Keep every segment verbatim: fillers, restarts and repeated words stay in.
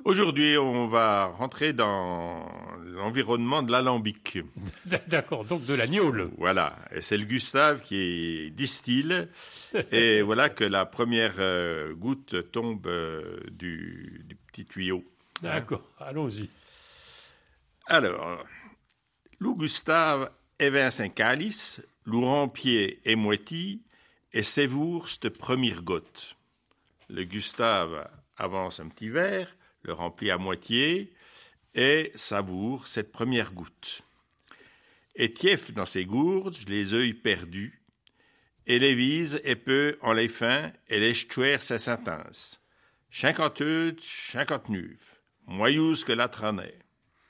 Aujourd'hui, on va rentrer dans l'environnement de l'alambic. D'accord, donc de la gnôle. Voilà, et c'est le Gustave qui distille. Et voilà que la première euh, goutte tombe euh, du, du petit tuyau. D'accord, hein. Allons-y. Alors, Lou Gustave évince un calice, Lou remplit et moitié, et sévoure cette première goutte. Le Gustave avance un petit verre, le remplit à moitié et savoure cette première goutte. Et tief dans ses gourdes, les yeux perdus, et les vise et peu en les fins, et les chouer sa sentence. Cinquante-huit, cinquante-neuf, moyous que la tranait.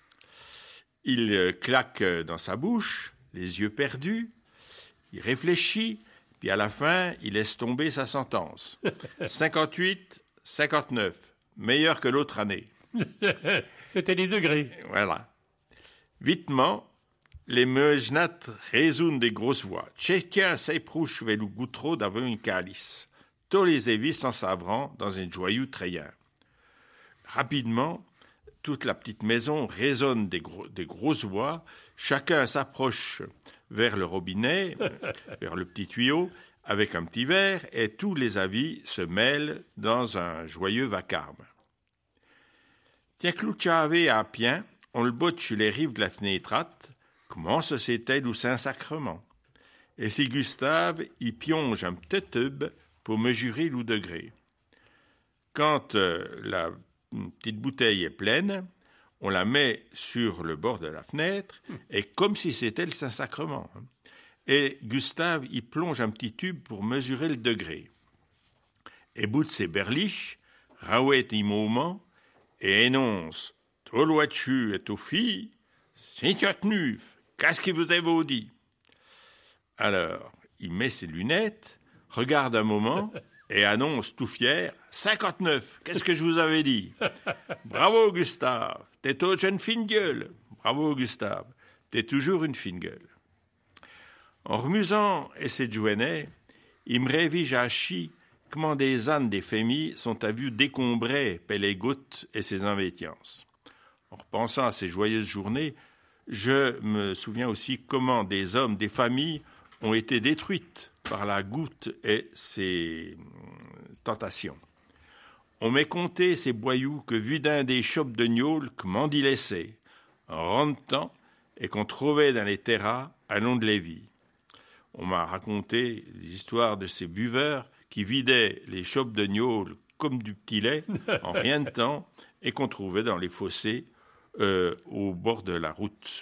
Il claque dans sa bouche, les yeux perdus, il réfléchit, puis à la fin, il laisse tomber sa sentence. cinquante-huit, cinquante-neuf, meilleur que l'autre année. C'était les degrés. Voilà. Vitement, les meujnat résonnent des grosses voix. Chacun s'approche vers le goutreau d'avoir une calice. Tous les évis s'en savrant dans un joyeux treillant. Rapidement, toute la petite maison résonne des, gros, des grosses voix. Chacun s'approche vers le robinet, vers le petit tuyau, avec un petit verre, et tous les avis se mêlent dans un joyeux vacarme. Tiens, Clouchavé à Pien, on le botte sur les rives de la fenêtrate, comment se c'était du Saint-Sacrement. Et si Gustave y pionge un petit tube pour mesurer le degré. Quand euh, la petite bouteille est pleine, on la met sur le bord de la fenêtre, et comme si c'était le Saint-Sacrement. Et Gustave y plonge un petit tube pour mesurer le degré. Et bout de ses berliches, Raouet y moment, et énonce « Tout loitu et tout fille, cinquante-neuf, qu'est-ce qu'il vous avez dit ?» Alors, il met ses lunettes, regarde un moment, et annonce tout fier « cinquante-neuf, qu'est-ce que je vous avais dit ?»« Bravo, Gustave, t'es toute une fine gueule. »« Bravo, Gustave, t'es toujours une fine gueule. » En remusant et ses jouenets, il me révige à chi comment des ânes des familles sont à vue décombrées par les gouttes et ses invétiances. En repensant à ces joyeuses journées, je me souviens aussi comment des hommes, des familles ont été détruites par la goutte et ses tentations. On m'a compté ces boyaux que vidin des chopes de gnôle que m'en laissait, en rentrant et qu'on trouvait dans les terras à long de Lévis. On m'a raconté des histoires de ces buveurs qui vidaient les chopes de gnôle comme du petit lait en rien de temps et qu'on trouvait dans les fossés euh, au bord de la route.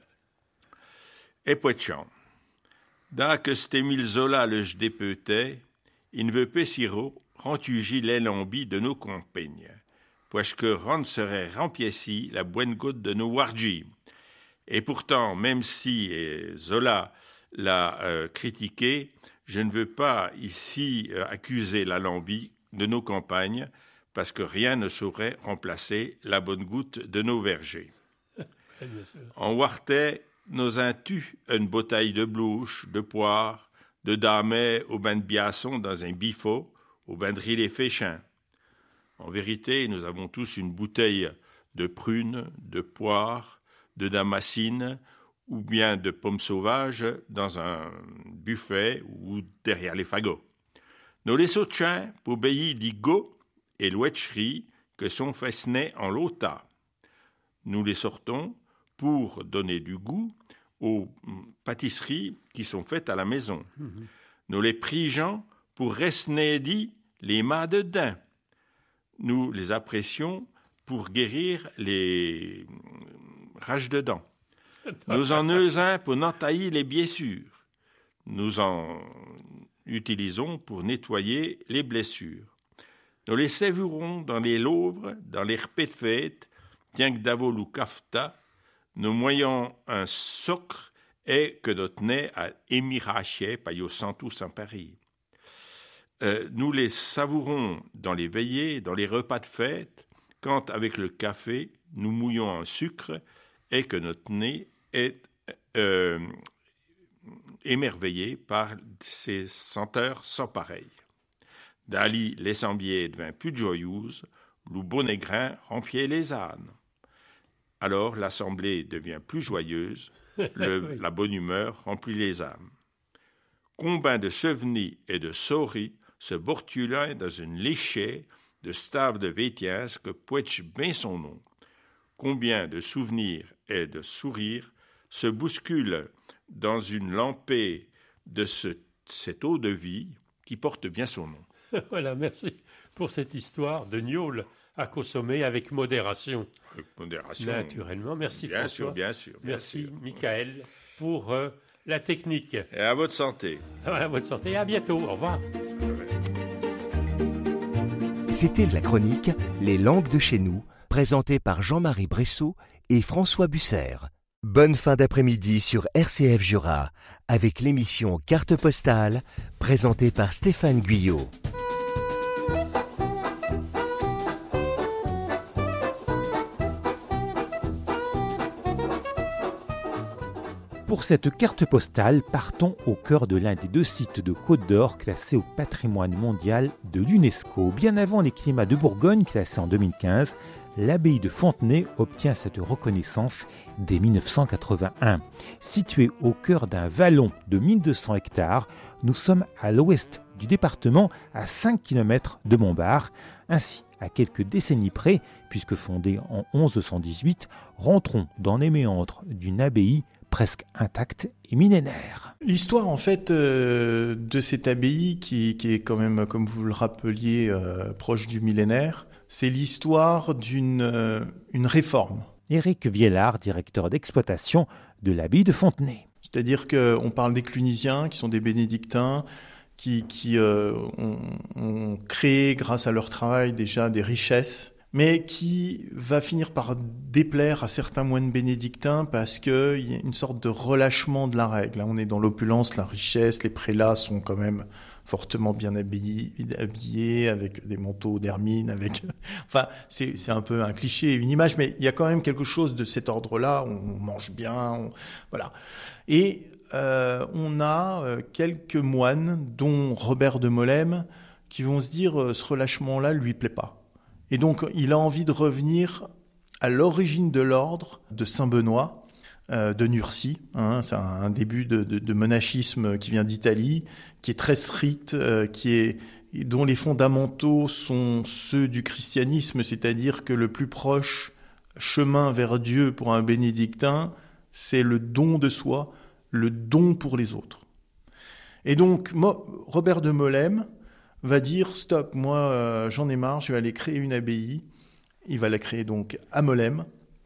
Et poitchan. Da que cet Émile Zola le je dépeutait, il ne veut pas siro rentuger l'élambi de nos compagnes, puisque rend serait rempiéci la bonne goutte de nos warji. Et pourtant, même si eh, Zola l'a euh, critiqué, je ne veux pas ici euh, accuser l'alambi de nos campagnes, parce que rien ne saurait remplacer la bonne goutte de nos vergers. En Wartais, nos intus une bouteille de blouche, de poire, de damet au bain de biasson dans un bifot, au bain de riz féchins. En vérité, nous avons tous une bouteille de prunes, de poire, de damascine, ou bien de pommes sauvages dans un buffet ou derrière les fagots. Nous les sautins pour baillir d'igo et l'ouetcherie que sont fesnés en lota. Nous les sortons pour donner du goût aux pâtisseries qui sont faites à la maison. Mmh. Nous les prigeons pour resnédi les mâts de daim. Nous les apprécions pour guérir les rages de dents. Nous en usons pour n'entailler les blessures. Nous en utilisons pour nettoyer les blessures. Nous les savourons dans les louvres, dans les repas de fête, tiens que d'avol ou kafta, nous moyons un sucre et que notre nez a émiraché payo santou sans Paris. Euh, nous les savourons dans les veillées, dans les repas de fête, quand avec le café, nous mouillons un sucre et que notre nez est euh, émerveillé par ces senteurs sans pareil. Dali, les sambiers devint plus joyeuse, le Bonégrin remplit les ânes. Alors l'assemblée devient plus joyeuse, le, Oui. la bonne humeur remplit les âmes. Combien de souvenirs et de souris se bortulent dans une léchée de stave de Vétiens que poète bien son nom. Combien de souvenirs et de sourires se bousculent dans une lampée de ce, cette eau de vie qui porte bien son nom. Voilà, merci pour cette histoire de gnôle à consommer avec modération. Avec modération. Naturellement. Merci bien François. Sûr, bien sûr, bien Merci sûr. Michael pour euh, la technique. Et à votre santé. À votre santé. À bientôt. Au revoir. C'était la chronique Les langues de chez nous, présentée par Jean-Marie Bressot et François Busser. Bonne fin d'après-midi sur R C F Jura, avec l'émission Carte postale, présentée par Stéphane Guyot. Pour cette carte postale, partons au cœur de l'un des deux sites de Côte d'Or classés au patrimoine mondial de l'UNESCO. Bien avant les climats de Bourgogne, classés en deux mille quinze, l'abbaye de Fontenay obtient cette reconnaissance dès mille neuf cent quatre-vingt-un. Située au cœur d'un vallon de mille deux cents hectares, nous sommes à l'ouest du département, à cinq kilomètres de Montbard. Ainsi, à quelques décennies près, puisque fondée en onze cent dix-huit, rentrons dans les méandres d'une abbaye presque intacte et millénaire. L'histoire, en fait, euh, de cette abbaye, qui, qui est quand même, comme vous le rappeliez, euh, proche du millénaire, c'est l'histoire d'une euh, une réforme. Éric Viellard, directeur d'exploitation de l'abbaye de Fontenay. C'est-à-dire qu'on parle des Clunisiens, qui sont des bénédictins, qui, qui euh, ont, ont créé, grâce à leur travail, déjà des richesses, mais qui va finir par déplaire à certains moines bénédictins parce qu'il y a une sorte de relâchement de la règle. Là, on est dans l'opulence, la richesse, les prélats sont quand même fortement bien habillés, habillés avec des manteaux d'hermine, avec... Enfin, c'est, c'est un peu un cliché, une image, mais il y a quand même quelque chose de cet ordre-là, on mange bien, on... voilà. Et euh, on a euh, quelques moines, dont Robert de Molesme, qui vont se dire euh, ce relâchement-là lui plaît pas. Et donc, il a envie de revenir à l'origine de l'ordre de Saint-Benoît, euh, de Nursie. Hein, c'est un début de, de, de monachisme qui vient d'Italie, qui est très strict, euh, qui est, dont les fondamentaux sont ceux du christianisme, c'est-à-dire que le plus proche chemin vers Dieu pour un bénédictin, c'est le don de soi, le don pour les autres. Et donc, Robert de Molesme va dire « Stop, moi euh, j'en ai marre, je vais aller créer une abbaye ». Il va la créer donc à Molesme.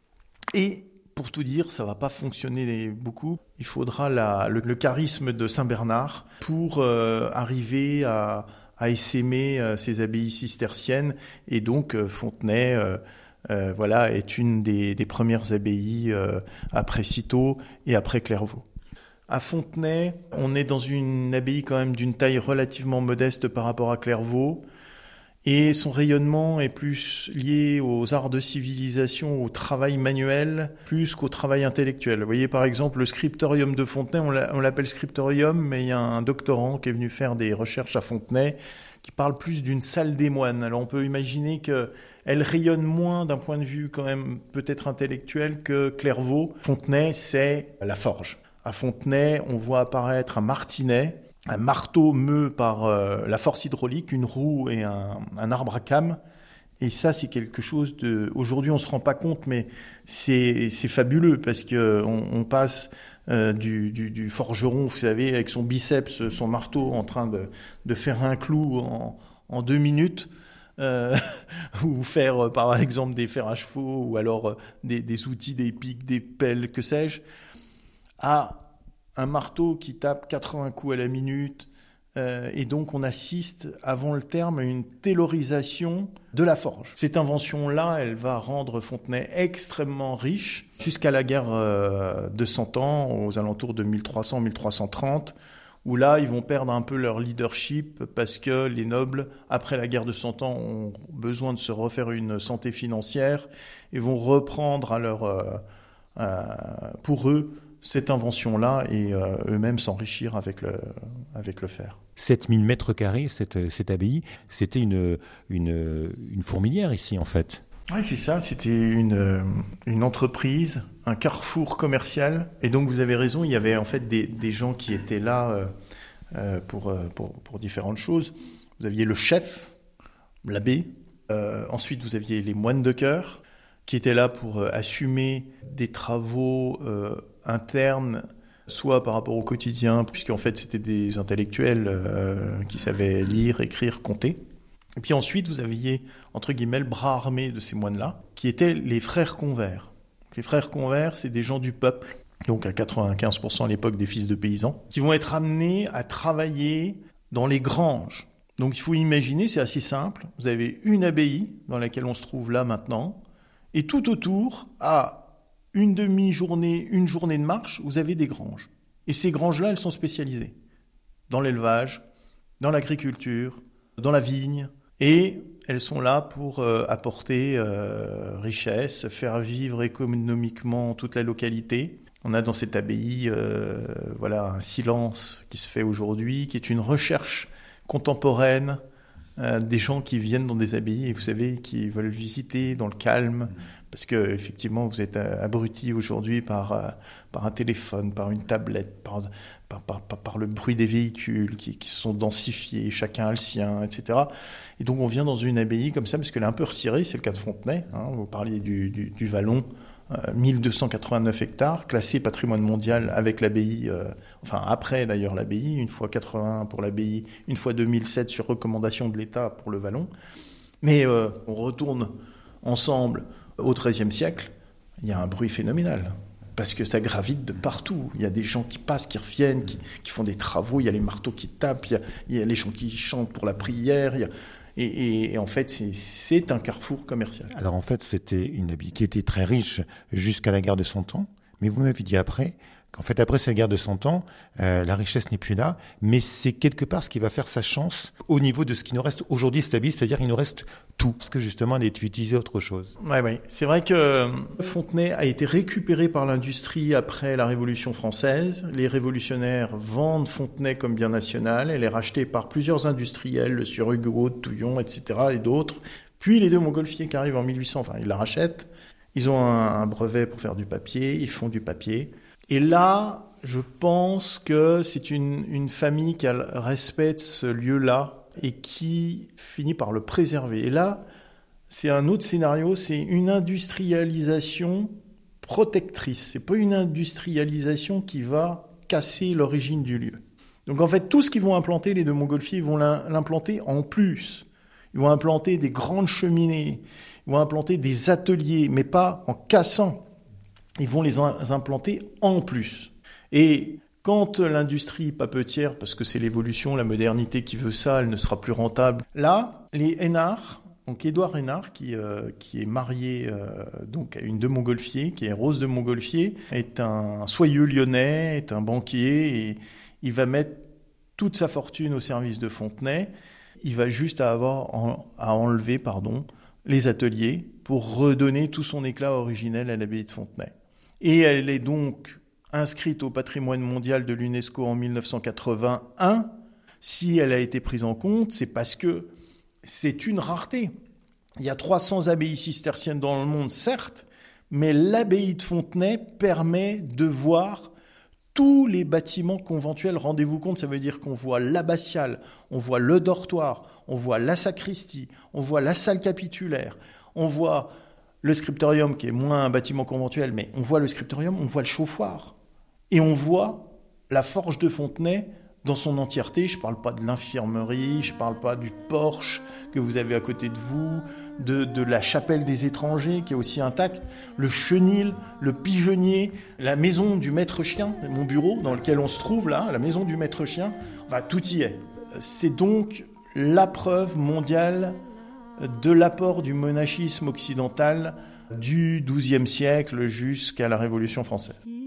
Et pour tout dire, ça ne va pas fonctionner beaucoup. Il faudra la, le, le charisme de Saint-Bernard pour euh, arriver à, à essaimer euh, ces abbayes cisterciennes. Et donc euh, Fontenay euh, euh, voilà, est une des, des premières abbayes euh, après Cîteaux et après Clairvaux. À Fontenay, on est dans une abbaye quand même d'une taille relativement modeste par rapport à Clairvaux, et son rayonnement est plus lié aux arts de civilisation, au travail manuel, plus qu'au travail intellectuel. Vous voyez par exemple le scriptorium de Fontenay, on, l'a, on l'appelle scriptorium, mais il y a un doctorant qui est venu faire des recherches à Fontenay qui parle plus d'une salle des moines. Alors on peut imaginer qu'elle rayonne moins d'un point de vue quand même peut-être intellectuel que Clairvaux. Fontenay, c'est la forge. À Fontenay, on voit apparaître un martinet, un marteau meut par euh, la force hydraulique, une roue et un, un arbre à cames. Et ça, c'est quelque chose de... Aujourd'hui, on se rend pas compte, mais c'est, c'est fabuleux parce que on, on passe euh, du, du, du forgeron, vous savez, avec son biceps, son marteau, en train de, de faire un clou en, en deux minutes. Euh, ou faire, par exemple, des fers à chevaux, ou alors euh, des, des outils, des pics, des pelles, que sais-je, à un marteau qui tape quatre-vingts coups à la minute. Euh, et donc, on assiste, avant le terme, à une taylorisation de la forge. Cette invention-là, elle va rendre Fontenay extrêmement riche jusqu'à la guerre euh, de Cent Ans, aux alentours de mille trois cents à mille trois cent trente, où là, ils vont perdre un peu leur leadership parce que les nobles, après la guerre de Cent Ans, ont besoin de se refaire une santé financière et vont reprendre à leur, euh, euh, pour eux cette invention-là et euh, eux-mêmes s'enrichir avec le, avec le fer. sept mille mètres carrés, cette, cette abbaye, c'était une, une, une fourmilière ici en fait. Oui, c'est ça, c'était une, une entreprise, un carrefour commercial. Et donc vous avez raison, il y avait en fait des, des gens qui étaient là euh, euh, pour, pour, pour différentes choses. Vous aviez le chef, l'abbé. Euh, ensuite, vous aviez les moines de chœur qui étaient là pour euh, assumer des travaux euh, internes, soit par rapport au quotidien, puisqu'en fait c'était des intellectuels euh, qui savaient lire, écrire, compter. Et puis ensuite, vous aviez, entre guillemets, le bras armé de ces moines-là, qui étaient les frères convers. Les frères convers, c'est des gens du peuple, donc à quatre-vingt-quinze pour cent à l'époque des fils de paysans, qui vont être amenés à travailler dans les granges. Donc il faut imaginer, c'est assez simple, vous avez une abbaye dans laquelle on se trouve là maintenant, et tout autour, à une demi-journée, une journée de marche, vous avez des granges. Et ces granges-là, elles sont spécialisées dans l'élevage, dans l'agriculture, dans la vigne, et elles sont là pour euh, apporter euh, richesse, faire vivre économiquement toute la localité. On a dans cette abbaye euh, voilà, un silence qui se fait aujourd'hui, qui est une recherche contemporaine, euh, des gens qui viennent dans des abbayes, et vous savez, qui veulent visiter dans le calme, parce que effectivement vous êtes abrutis aujourd'hui par, euh, par un téléphone, par une tablette, par, par, par, par, par le bruit des véhicules qui, qui sont densifiés, chacun a le sien, et cetera. Et donc on vient dans une abbaye comme ça, parce qu'elle est un peu retirée, c'est le cas de Fontenay, hein, vous parliez du, du, du Vallon, euh, mille deux cent quatre-vingt-neuf hectares, classé patrimoine mondial avec l'abbaye, euh, enfin après d'ailleurs l'abbaye, une fois quatre-vingts pour l'abbaye, une fois deux mille sept sur recommandation de l'État pour le Vallon. Mais euh, on retourne ensemble au treizième siècle, il y a un bruit phénoménal, parce que ça gravite de partout. Il y a des gens qui passent, qui reviennent, qui, qui font des travaux, il y a les marteaux qui tapent, il y a, il y a les gens qui chantent pour la prière, il y a, et, et, et en fait, c'est, c'est un carrefour commercial. Alors en fait, c'était une abbaye qui était très riche jusqu'à la guerre de Cent Ans, mais vous m'avez dit après qu'en fait, après cette guerre de Cent Ans, euh, la richesse n'est plus là, mais c'est quelque part ce qui va faire sa chance au niveau de ce qui nous reste aujourd'hui stable, c'est-à-dire il nous reste tout, parce que justement, on est utilisé autre chose. Oui, oui. C'est vrai que Fontenay a été récupéré par l'industrie après la Révolution française. Les révolutionnaires vendent Fontenay comme bien national. Elle est rachetée par plusieurs industriels, le sieur Hugo, Touillon, et cetera, et d'autres. Puis les deux Montgolfier qui arrivent en mille huit cents, enfin, ils la rachètent. Ils ont un, un brevet pour faire du papier, ils font du papier. Et là, je pense que c'est une, une famille qui a le respect de ce lieu-là et qui finit par le préserver. Et là, c'est un autre scénario, c'est une industrialisation protectrice. C'est pas une industrialisation qui va casser l'origine du lieu. Donc en fait, tout ce qu'ils vont implanter, les deux Montgolfier, ils vont l'implanter en plus. Ils vont implanter des grandes cheminées, ils vont implanter des ateliers, mais pas en cassant. Ils vont les implanter en plus. Et quand l'industrie papetière, parce que c'est l'évolution, la modernité qui veut ça, elle ne sera plus rentable. Là, les Hénard, donc Édouard Hénard, qui, euh, qui est marié euh, donc à une de Montgolfier, qui est Rose de Montgolfier, est un soyeux lyonnais, est un banquier, et il va mettre toute sa fortune au service de Fontenay. Il va juste avoir en, à enlever pardon, les ateliers pour redonner tout son éclat originel à l'abbaye de Fontenay. Et elle est donc inscrite au patrimoine mondial de l'UNESCO en mille neuf cent quatre-vingt-un. Si elle a été prise en compte, c'est parce que c'est une rareté. Il y a trois cents abbayes cisterciennes dans le monde, certes, mais l'abbaye de Fontenay permet de voir tous les bâtiments conventuels. Rendez-vous compte, ça veut dire qu'on voit l'abbatiale, on voit le dortoir, on voit la sacristie, on voit la salle capitulaire, on voit le scriptorium, qui est moins un bâtiment conventuel, mais on voit le scriptorium, on voit le chauffoir. Et on voit la forge de Fontenay dans son entièreté. Je ne parle pas de l'infirmerie, je ne parle pas du porche que vous avez à côté de vous, de, de la chapelle des étrangers qui est aussi intacte, le chenil, le pigeonnier, la maison du maître chien, mon bureau dans lequel on se trouve là, la maison du maître chien, enfin tout y est. C'est donc la preuve mondiale de l'apport du monachisme occidental du douzième siècle jusqu'à la Révolution française.